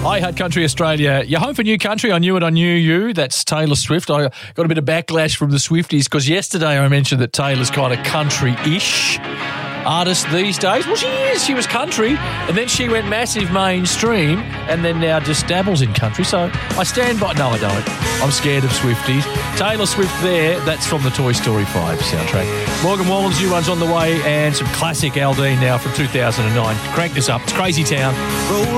Hi, Hut Country Australia. You're home for New Country. I knew it, I knew you. That's Taylor Swift. I got a bit of backlash from the Swifties because yesterday I mentioned that Taylor's kind of country-ish artist these days. Well, she is. She was country, and then she went massive mainstream, and then now just dabbles in country. So I stand by. No, I don't. I'm scared of Swifties. Taylor Swift there. That's from the Toy Story 5 soundtrack. Morgan Wallen's new one's on the way, and some classic Aldine now from 2009. Crank this up. It's Crazy Town.